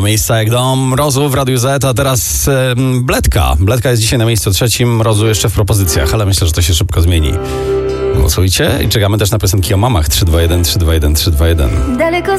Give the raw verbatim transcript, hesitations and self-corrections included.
miejsca jak dom. Rozu w Radiu Z, a teraz e, Bledka. Bledka jest dzisiaj na miejscu trzecim, Rozu jeszcze w propozycjach, ale myślę, że to się szybko zmieni. Głosujcie i czekamy też na piosenki o mamach. trzy dwa jeden, trzy dwa jeden, trzy dwa jeden. Daleko